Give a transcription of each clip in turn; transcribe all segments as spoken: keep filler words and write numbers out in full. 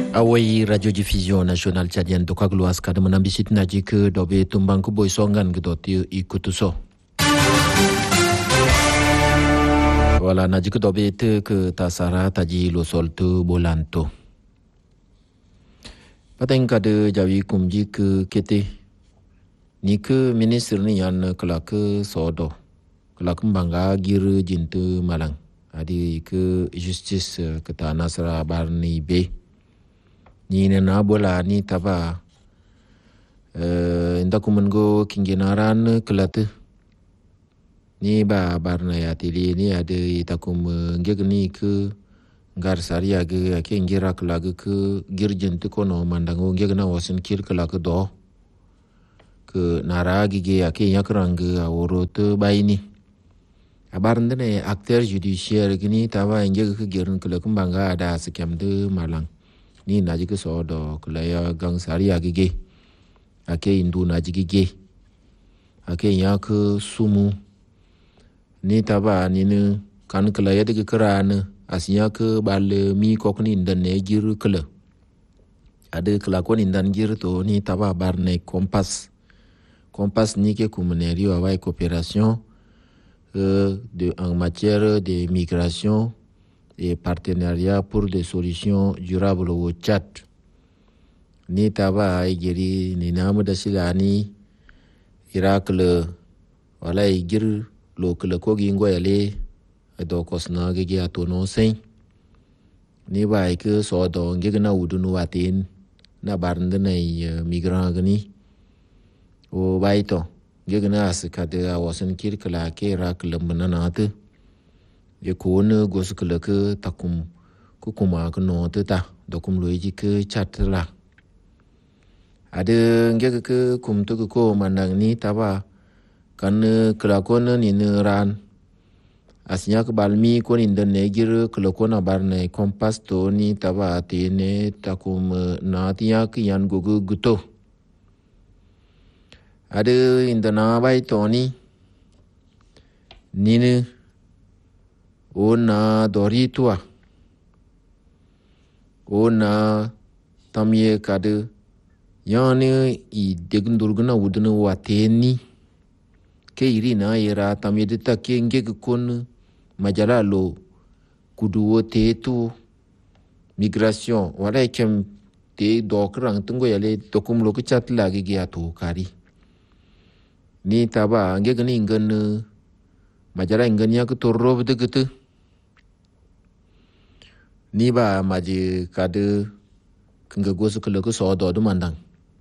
Awai radio diffusion national tchadienne to kagluas kada manambisit najik dobe tumbang ku boy songan gedoti ikutuso. Wala najik dobe te ke tasara taji lo soltu bolanto. Pateng kada jawi kumji ke kete. Ni ke minister ni yan kelak sodo. Kelak bangga gir jintu malang. Adi ke justice ke tanah sera barni be. Ni na bola ni taba uh, inda kumengo kinginaran kelate ni ba barna ya tili ni ada itakum ngeg ni ke ngar saria ge ke ngira kelag ke girjen te kono mandango ngeg na wasen kir kelag do ke naragi ge ake yakrang aworo te baini abarnde ne acteur judiciaire gini taba ngeg ke girin kelag bangga ada sekiam de malang ni naji ke sodo kelaya gang sari agige ake indu naji gige ake yak sumu ni taba ni ne kan kelaya de kerana asnya ke bal mi kok ni ndan ne gir kele ade kelakon ndan gir to ni taba barne kompas kompas ni ke kumeneri wa coopération euh, de en matière de migration et partenariat pour des solutions durables au Tchad. Ni taba igiri ni namu da silani Irak le wala igir lo kele kogi ngoyale do kosna gege atono sen. Ni ba ke so do ngegna udunu watin na barnde na migrant gani o baito ngegna askade awasan kirkala ke Irak le mananate ye kone gos kele ke takum ku kuma ke no ta dokum loji ke chatla ade nge ke kum to ko manang ni taba kan kala kon ni ran asnya ke balmi ko ni den negir kala kona barne kompas to ni taba te ne takum na tiya ke yan gogo guto ade indana bai to ni ni ona doritua ona tamye kade yani i degndurgna wudna wateni ke irina ira tamye de takke ngeg kon majala lo kuduwo tetu migration wala kem te dokrang tungo yale tokum lo ke chatla ge ya to kari ni taba ngeg ni ngan majala ngan ya ke torrob de gete ni ba maji kade kinga gosu kele ko so do mandang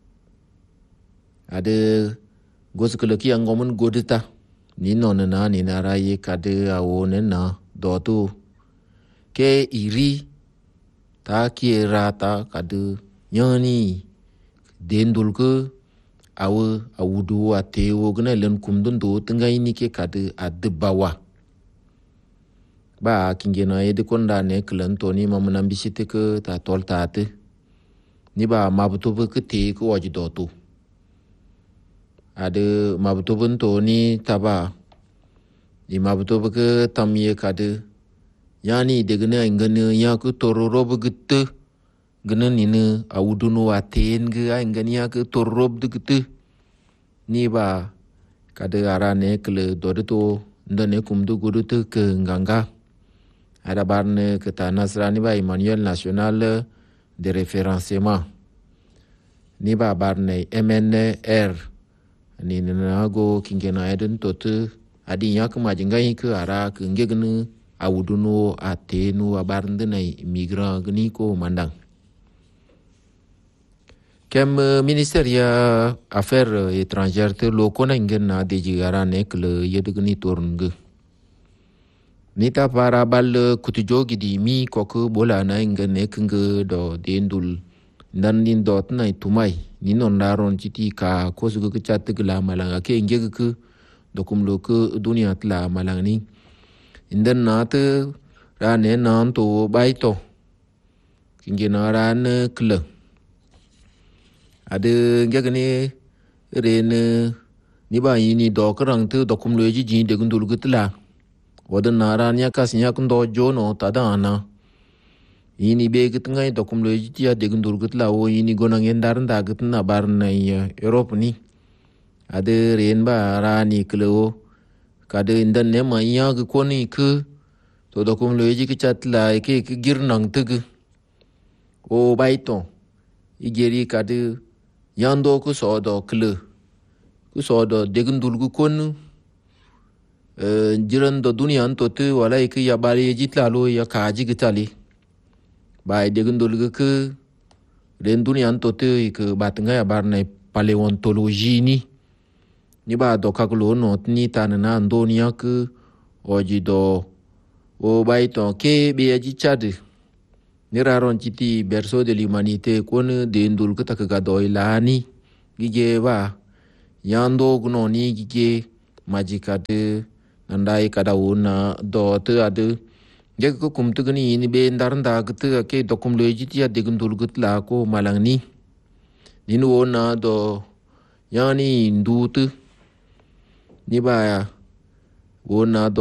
ade gosu kele ki angomun godita ni non na ni na raye kade awone na do tu ke iri ta ki rata kade yani dendul ko awu awudu ate wo gna len kumdun do tingai ni ke kade adbawa ba kingena yede konda ne klan to ni mamuna bisite ke ta toltate ni ba mabuto ke te ko waji doto ade mabuto bunto ni taba ni mabuto ke tamye kade yani de gna ngane ya ku tororob gitte gna ni ne awudunu waten ge ngani ya ku tororob de gitte ni ba kade arane kle dodo ndane kumdu gurutu ke nganga ada barne kata Nasrani ba Manuel national de référencement ni ba barne M N R ni nago kingena eden totu adi yak majingai ke ara ke ngegnu awuduno atenu abarnde na migrant gni ko mandang kem ministère affaires étrangères te lo kona ngena de jigara nek le yedgni tornge nita para bal kutujogi di mi koku bola na ngene kenge do dendul dan din dot na tumai ni non daron chiti ka kosu ke chat gla malanga ke ngege ke dokum lo ke dunia tla malang ni indan na te rane nan to baito kinge na ran kle ade ngege ni rene ni ba yini do krang te dokum lo ji ji de gundul gutla wadan naranya kasnya kundo jono tadana Ini be git ngai dokum lo ji ya degun dur git la o ini gona ngen dar nda git na bar na Europe ni ade ren ba ra ni klo kade indan ne ma ya ga ko ni ku to dokum lo ji ki chat la ke ki gir nang tug o bai to igeri kade yando ku so do klo ku so do degun dur gu kon jiran do duniya to te wala ki ya bari ji tla lo ya ka ji gitali bai degun dur gu ku ren duniya to te ke batnga ya bar na paleontologie ni ni ba do kagulo no ni tanana andonia ku oji do o bai to ke be ji chad ni raron chiti berceau de l'humanité kon de ndul ka ka do ilani gige ba yando gno ni gige majika de nandai kada una do te ade je ko kum tu ni ni be ndar nda gte ke dokum lo ji ti de ndul gut la ko malang ni ni no na do yani ndutu ni ba ya wona